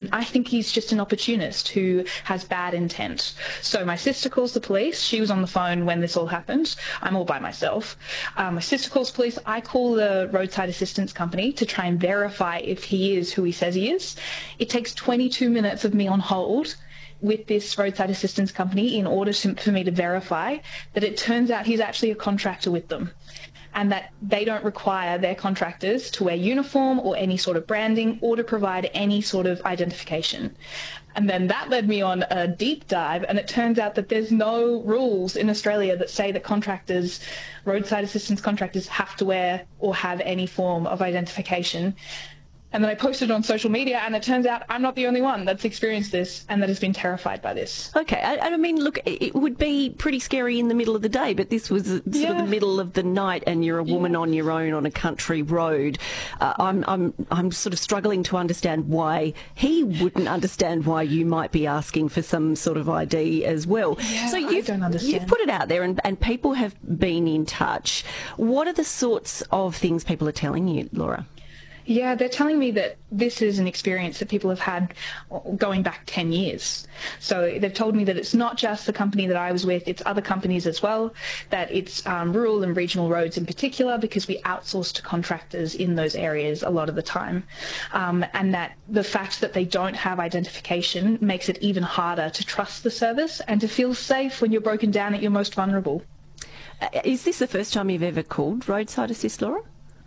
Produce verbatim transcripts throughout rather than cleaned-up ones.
I think he's just an opportunist who has bad intent. So my sister calls the police. She was on the phone when this all happened. I'm all by myself. Um, my sister calls police. I call the roadside assistance company to try and verify if he is who he says he is. It takes twenty-two minutes of me on hold with this roadside assistance company in order to, for me to verify that it turns out he's actually a contractor with them, and that they don't require their contractors to wear uniform or any sort of branding or to provide any sort of identification. And then that led me on a deep dive, and it turns out that there's no rules in Australia that say that contractors, roadside assistance contractors, have to wear or have any form of identification. And then I posted on social media, and it turns out I'm not the only one that's experienced this and that has been terrified by this. Okay, I, I mean, look, it would be pretty scary in the middle of the day, but this was sort yeah. of the middle of the night, and you're a woman yeah. on your own on a country road. Uh, I'm, I'm, I'm sort of struggling to understand why he wouldn't understand why you might be asking for some sort of I D as well. Yeah, so you've, I don't understand. You've put it out there, and, and people have been in touch. What are the sorts of things people are telling you, Laura? Yeah, they're telling me that this is an experience that people have had going back ten years. So they've told me that it's not just the company that I was with, it's other companies as well, that it's um, rural and regional roads in particular, because we outsource to contractors in those areas a lot of the time. Um, and that the fact that they don't have identification makes it even harder to trust the service and to feel safe when you're broken down at your most vulnerable. Uh, is this the first time you've ever called Roadside Assist, Laura?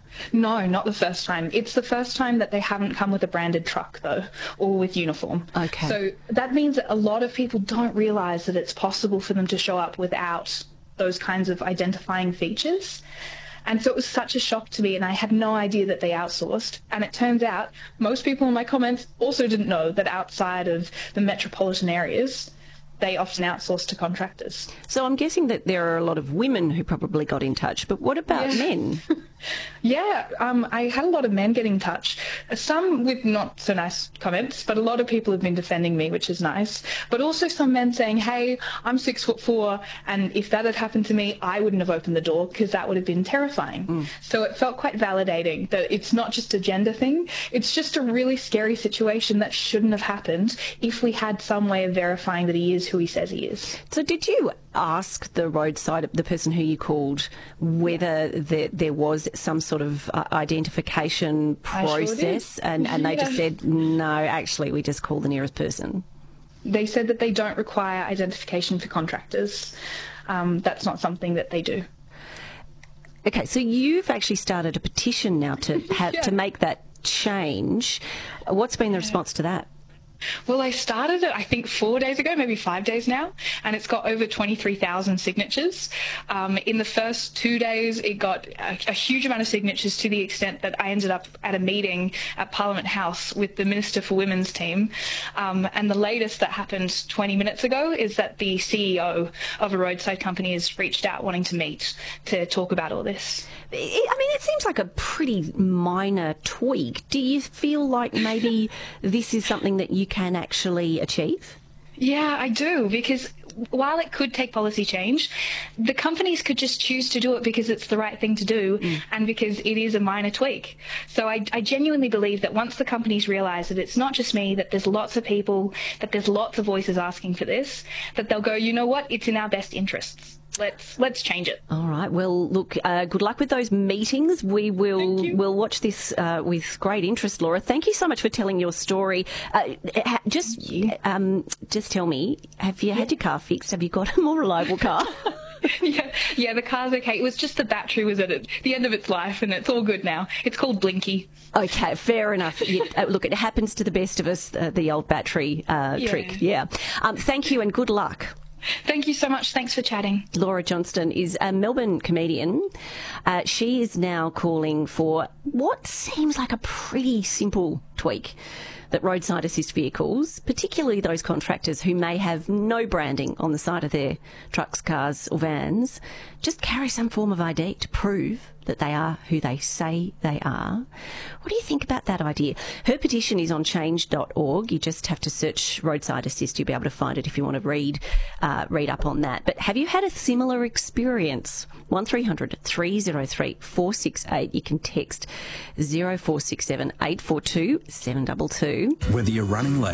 No, not the first time. It's the first time that they haven't come with a branded truck, though, or with uniform. Okay. So that means that a lot of people don't realise that it's possible for them to show up without those kinds of identifying features. And so it was such a shock to me, and I had no idea that they outsourced. And it turns out most people in my comments also didn't know that outside of the metropolitan areas, they often outsource to contractors. So I'm guessing that there are a lot of women who probably got in touch, but what about yeah. men? Yeah, um, I had a lot of men get in touch, some with not so nice comments, but a lot of people have been defending me, which is nice. But also some men saying, hey, I'm six foot four, and if that had happened to me, I wouldn't have opened the door because that would have been terrifying. Mm. So it felt quite validating that it's not just a gender thing, it's just a really scary situation that shouldn't have happened if we had some way of verifying that he is who he says he is. So did you ask the roadside, the person who you called, whether there, there was some sort of uh, identification process, sure and, and they yeah. just said, no, actually, we just call the nearest person? They said that they don't require identification for contractors. Um, that's not something that they do. Okay, so you've actually started a petition now to have yeah. to make that change. What's been the response to that? Well, I started it, I think, four days ago, maybe five days now, and it's got over twenty-three thousand signatures. Um, in the first two days, it got a, a huge amount of signatures, to the extent that I ended up at a meeting at Parliament House with the Minister for Women's team. Um, and the latest that happened twenty minutes ago is that the C E O of a roadside company has reached out wanting to meet to talk about all this. I mean, it seems like a pretty minor tweak. Do you feel like maybe this is something that you can actually achieve? Yeah, I do, because while it could take policy change, the companies could just choose to do it because it's the right thing to do mm. and because it is a minor tweak. So I, I genuinely believe that once the companies realise that it's not just me, that there's lots of people, that there's lots of voices asking for this, that they'll go, you know what, it's in our best interests. Let's let's change it. All right. Well, look, uh, good luck with those meetings. We will we'll watch this uh, with great interest, Laura. Thank you so much for telling your story. Uh, ha- just um, just tell me, have you yeah. had your car fixed? Have you got a more reliable car? yeah, yeah, the car's okay. It was just the battery was at it, the end of its life, and it's all good now. It's called Blinky. Okay, fair enough. You, uh, look, it happens to the best of us, uh, the old battery uh, yeah. trick. Yeah. Um, thank you and good luck. Thank you so much. Thanks for chatting. Laura Johnston is a Melbourne comedian. Uh, she is now calling for what seems like a pretty simple tweak, that roadside assist vehicles, particularly those contractors who may have no branding on the side of their trucks, cars or vans, just carry some form of I D to prove that they are who they say they are. What do you think about that idea? Her petition is on change dot org. You just have to search roadside assist. You'll be able to find it if you want to read uh, read up on that. But have you had a similar experience? one three hundred three oh three four six eight. You can text zero four six seven eight four two seven two two. Whether you're running late,